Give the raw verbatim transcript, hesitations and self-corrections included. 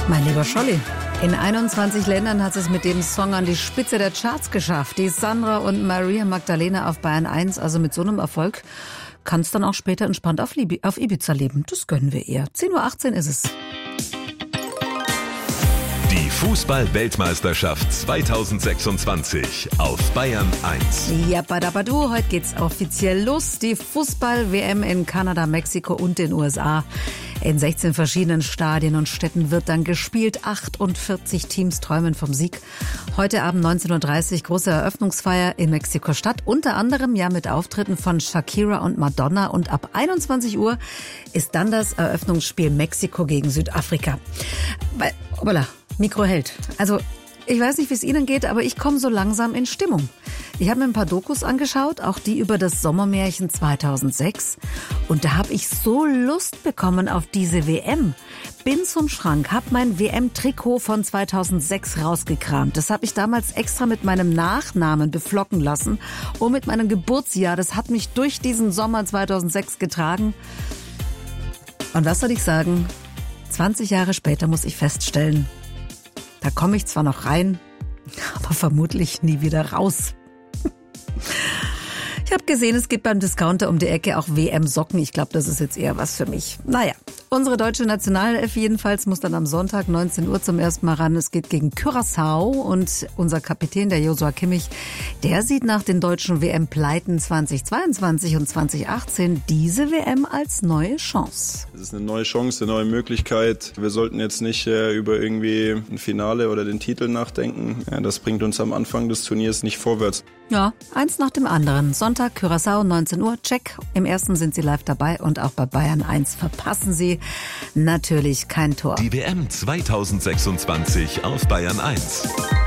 Mein lieber Scholli, in einundzwanzig Ländern hat es mit dem Song an die Spitze der Charts geschafft. Die Sandra und Maria Magdalena auf Bayern eins, also mit so einem Erfolg kann es dann auch später entspannt auf, Libi- auf Ibiza leben. Das gönnen wir ihr. zehn Uhr achtzehn ist es. Die Fußball-Weltmeisterschaft zweitausendsechsundzwanzig auf Bayern eins. Ja, badabadu, heute geht's offiziell los. Die Fußball-W M in Kanada, Mexiko und den U S A. In sechzehn verschiedenen Stadien und Städten wird dann gespielt. achtundvierzig Teams träumen vom Sieg. Heute Abend neunzehn Uhr dreißig große Eröffnungsfeier in Mexiko-Stadt. Unter anderem ja mit Auftritten von Shakira und Madonna. Und ab einundzwanzig Uhr ist dann das Eröffnungsspiel Mexiko gegen Südafrika. Weil, hoppala, Mikro hält. Also ich weiß nicht, wie es Ihnen geht, aber ich komme so langsam in Stimmung. Ich habe mir ein paar Dokus angeschaut, auch die über das Sommermärchen zweitausendsechs. Und da habe ich so Lust bekommen auf diese W M. Bin zum Schrank, habe mein W M-Trikot von zweitausendsechs rausgekramt. Das habe ich damals extra mit meinem Nachnamen beflocken lassen und mit meinem Geburtsjahr. Das hat mich durch diesen Sommer zweitausendsechs getragen. Und was soll ich sagen? zwanzig Jahre später muss ich feststellen, da komme ich zwar noch rein, aber vermutlich nie wieder raus. Ich habe gesehen, es gibt beim Discounter um die Ecke auch W M-Socken. Ich glaube, das ist jetzt eher was für mich. Naja, unsere deutsche Nationalelf jedenfalls muss dann am Sonntag neunzehn Uhr zum ersten Mal ran. Es geht gegen Curaçao und unser Kapitän, der Joshua Kimmich, der sieht nach den deutschen W M-Pleiten zweitausendzweiundzwanzig und zweitausendachtzehn diese W M als neue Chance. Es ist eine neue Chance, eine neue Möglichkeit. Wir sollten jetzt nicht äh, über irgendwie ein Finale oder den Titel nachdenken. Ja, das bringt uns am Anfang des Turniers nicht vorwärts. Ja, eins nach dem anderen. Sonntag, Curaçao, neunzehn Uhr, check. Im ersten sind Sie live dabei und auch bei Bayern eins verpassen Sie natürlich kein Tor. Die W M zweitausendsechsundzwanzig auf Bayern eins.